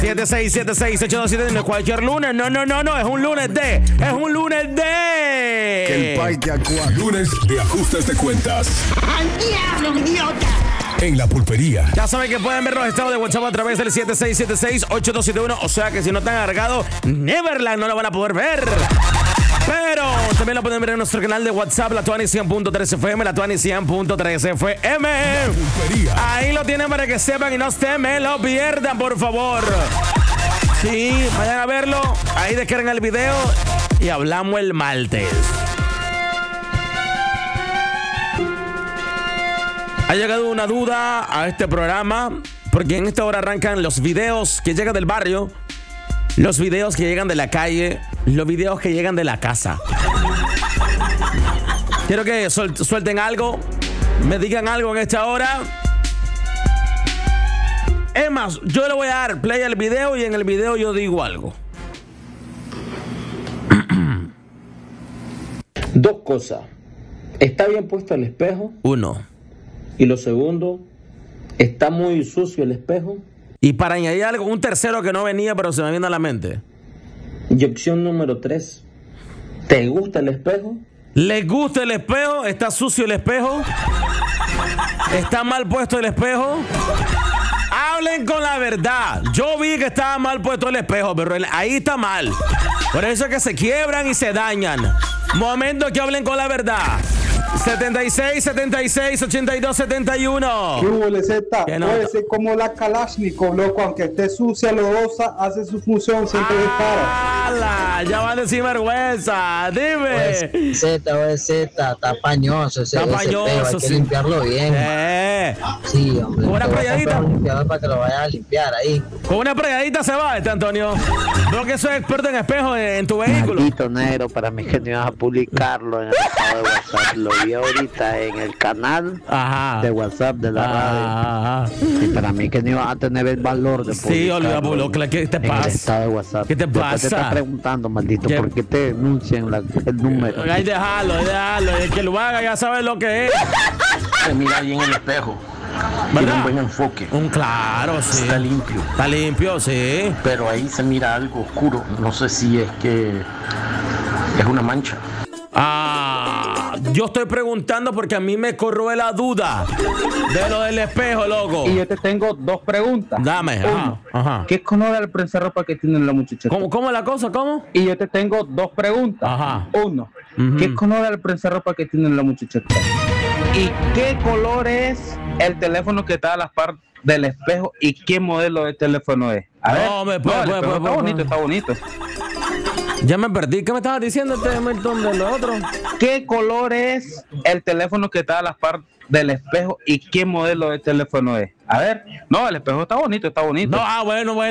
76768279, cualquier lunes. No, es un lunes de. Que el país te actúa. Lunes de ajustes de cuentas. ¡Al diablo, idiota! En la pulpería. Ya saben que pueden ver los estados de WhatsApp a través del 76768271. O sea que si no están cargados, Neverland no lo van a poder ver. Pero también lo pueden ver en nuestro canal de WhatsApp, la Tuani 100.3 FM, la Tuani 100.3 FM. Ahí lo tienen para que sepan y no se me lo pierdan, por favor. Sí, vayan a verlo. Ahí descargan el video y hablamos el martes. Ha llegado una duda a este programa, porque en esta hora arrancan los videos que llegan del barrio, los videos que llegan de la calle, los videos que llegan de la casa. Quiero que suelten algo, me digan algo en esta hora. Es más, yo le voy a dar play al video y en el video yo digo algo. Dos cosas. ¿Está bien puesto el espejo? Uno. Y lo segundo, ¿está muy sucio el espejo? Y para añadir algo, un tercero que no venía, pero se me viene a la mente. Y opción número 3, ¿te gusta el espejo? ¿Les gusta el espejo? ¿Está sucio el espejo? ¿Está mal puesto el espejo? Hablen con la verdad. Yo vi que estaba mal puesto el espejo, pero ahí está mal. Por eso es que se quiebran y se dañan. Momento que hablen con la verdad. 76, 76, 82, 71. ¿Qué hubo, Z? ¿Qué no? Puede ser como la Kalashnikov, loco, aunque esté sucia, lo osa, hace su función, siempre dispara. ¡Hala! Ya van a decir vergüenza. Dime. Z, está pañoso ese Está pañoso, espejo, hay que sí. limpiarlo bien. Sí, hombre. ¿Con una prayadita? Un limpiador para que lo vayas a limpiar ahí. Con una pregadita se va, Antonio. Veo que soy experto en espejos en tu vehículo. Maldito negro, para mí que no ibas a publicarlo en el estado de WhatsApp. Lo vi ahorita en el canal de WhatsApp de la radio. Y para mí que no ibas a tener el valor de publicarlo. Sí, Olivia Boloc, ¿qué te pasa? En el estado de WhatsApp. ¿Qué te Después pasa? te estás preguntando, maldito, ¿Qué? ¿por qué te denuncian el número? Ahí déjalo. El que lo haga ya sabe lo que es. Se mira bien el espejo. ¿Verdad? Tiene un buen enfoque. Claro, sí. Está limpio. Está limpio, sí. Pero ahí se mira algo oscuro. No sé si es que es una mancha. Yo estoy preguntando porque a mí me corroe la duda de lo del espejo, loco. Y yo te tengo dos preguntas. Dame, ajá. ¿Qué color es el prensa-ropa que tiene la muchacha? ¿Cómo es la cosa? ¿Cómo? Y yo te tengo dos preguntas. Ajá. Uno, ¿qué color es el prensa-ropa que tiene la muchacha? ¿Y qué color es el teléfono que está a las par del espejo? ¿Y qué modelo de teléfono es? A ver. Está bonito. Ya me perdí. ¿Qué me estabas diciendo, Milton, de lo otro? ¿Qué color es el teléfono que está a las par del espejo y qué modelo de teléfono es? A ver. No, el espejo está bonito. No, bueno.